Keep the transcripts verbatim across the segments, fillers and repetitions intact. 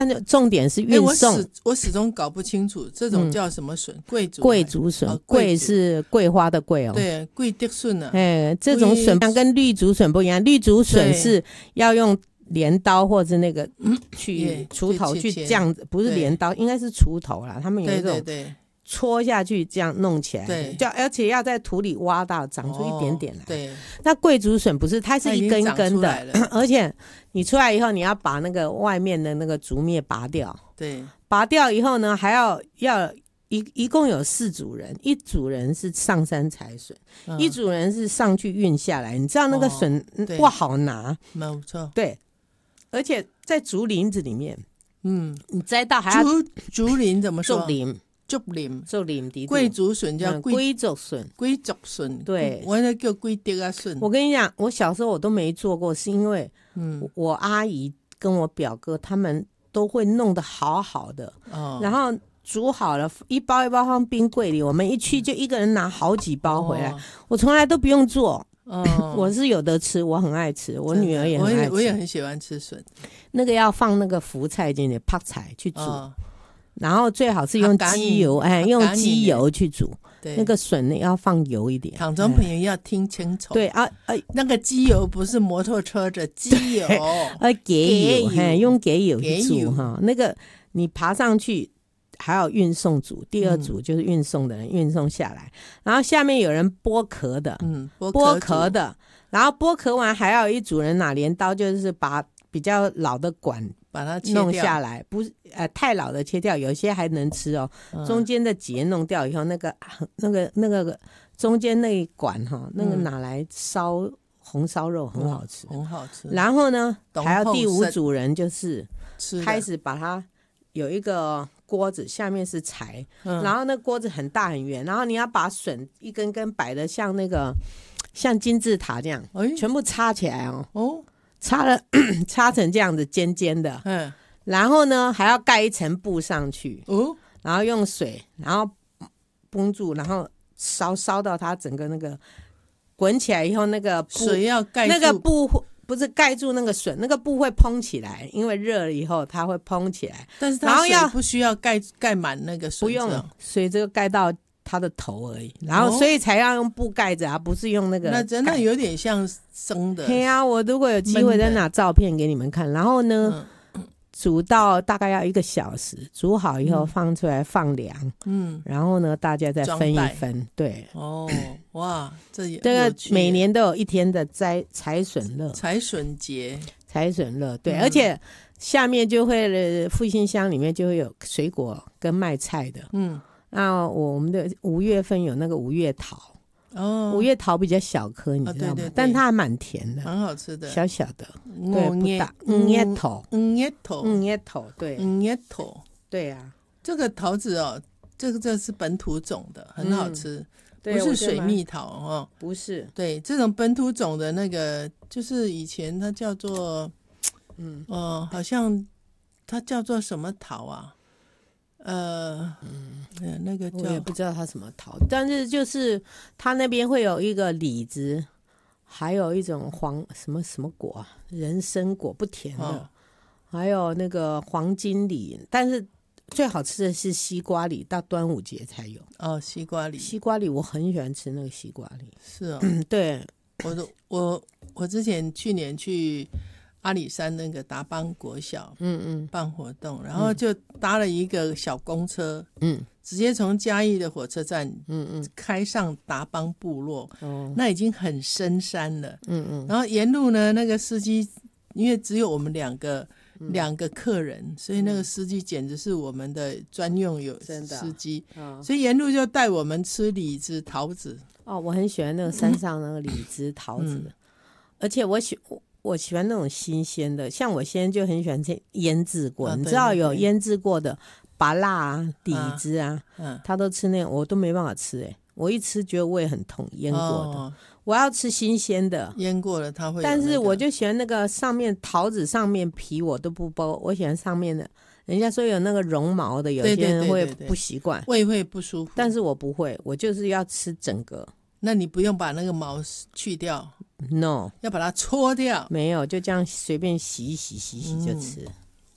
但重点是运送。 欸、我, 始我始终搞不清楚这种叫什么笋，桂、嗯、竹桂竹笋，哦、桂是桂花的桂哦。 对，桂竹笋啊。 哎，这种笋跟绿竹笋不一样，绿竹笋是要用镰刀或者那个去锄头去这样子，不是镰刀，应该是锄头啦。他们有一种戳下去这样弄起来，对，就而且要在土里挖到长出一点点来。哦、对，那桂竹笋不是，它是一根一根的，而且你出来以后，你要把那个外面的那个竹篾拔掉。对，拔掉以后呢，还要要一一共有四组人，一组人是上山采笋、嗯，一组人是上去运下来。你知道那个笋、哦、不好拿，没错，对，而且在竹林子里面，嗯，你摘到还要竹竹林怎么说？ 竹林。 竹林， 竹林的桂竹笋叫桂竹笋， 桂竹笋， 对， 我那叫桂竹啊笋。 我跟你讲，我小时候我都没做过，是因为嗯，我阿姨跟我表哥他们都会弄得好好的，哦、然后煮好了，一包一包放冰柜里，我们一去就一个人拿好几包回来，哦、我从来都不用做。哦、我是有得吃，我很爱吃，我女儿也很爱吃，我也, 我也很喜欢吃笋。 那个要放那个福菜进去，泡菜去煮。哦，然后最好是用鸡油，哎，用鸡油去煮。那个笋呢要放油一点。 听众朋友要听清楚。 对啊，呃， 那个鸡油不是摩托车的鸡油， 呃，给油，哎，用给油去煮哈。那个你爬上去还有运送组，第二组就是运送的人、嗯、运送下来，然后下面有人剥壳的，嗯，剥壳的，然后剥壳完还要有一组人拿镰刀，就是把比较老的管。 把它弄下来，不是呃太老的切掉，有些还能吃哦。嗯、中间的节弄掉以后，那个那个那个中间那一管哈，那个拿来烧红烧肉很好吃， 很好吃。 然后呢，还有第五组人就是开始把它有一个锅子，下面是柴，嗯、然后那锅子很大很圆，然后你要把笋一根根摆的像那个像金字塔这样，欸、全部插起来哦。哦。插了插成这样子尖尖的，嗯，然后呢还要盖一层布上去，哦，然后用水，然后绷住，然后烧烧到它整个那个滚起来以后，那个布水要盖住， 那个布不是盖住那个笋，那个布会蓬起来，因为热了以后它会蓬起来， 但是它水不需要盖盖满那个笋， 不用，水这个盖到它的头而已，然后所以才要用布盖着啊，不是用那个。 那真的有点像生的。 对啊，我如果有机会再拿照片给你们看。然后呢，嗯、煮到大概要一个小时，煮好以后放出来放凉，嗯，然后呢大家再分一分，对。 哦，哇，这也这个每年都有一天的摘采笋乐， 采笋节， 采笋乐，对，嗯、而且下面就会复兴乡里面就会有水果跟卖菜的，嗯。那我们的五月份有那个五月桃，哦，五月桃比较小颗，你知道吗？哦、对对对，但它还蛮甜的， 很好吃的， 小小的，对，不大。五月桃， 五月桃， 五月桃，对， 五月桃， 对啊， 这个桃子哦，这个这是本土种的，很好吃，嗯、不是水蜜桃哦， 不是， 对，这种本土种的那个，就是以前它叫做，嗯，哦、呃，好像它叫做什么桃啊？呃，嗯，那个叫我也不知道它什么桃，但是就是它那边会有一个李子，还有一种黄什么什么果啊，人参果不甜的，哦、还有那个黄金李，但是最好吃的是西瓜李，到端午节才有。 哦，西瓜李， 西瓜李我很喜欢吃那个西瓜李。 是哦， 嗯、对， 我我我之前去年去阿里山那个达邦国小，嗯嗯，办活动，然后就搭了一个小公车，嗯，直接从嘉义的火车站，嗯嗯，开上达邦部落，哦，那已经很深山了，嗯嗯，然后沿路呢，那个司机因为只有我们两个、嗯、两个客人，所以那个司机简直是我们的专用有司机，哦，所以沿路就带我们吃李子、桃子。 哦，我很喜欢那个山上那个李子、桃子，嗯，而且我喜我。我喜欢那种新鲜的，像我现在就很喜欢吃腌制过，啊，你知道有腌制过的芭乐啊、李子啊，啊他都吃那种，我都没办法吃，欸，我一吃觉得胃很痛，腌过的，哦，我要吃新鲜的， 腌过了它会，那個， 但是我就喜欢那个上面桃子上面皮我都不剥，我喜欢上面的，人家说有那个绒毛的，有些人会不习惯， 胃会不舒服， 但是我不会，我就是要吃整个。 那你不用把那个毛去掉 ？No， 要把它搓掉。 没有，就这样随便洗一洗洗一洗就吃，嗯。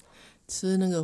吃那个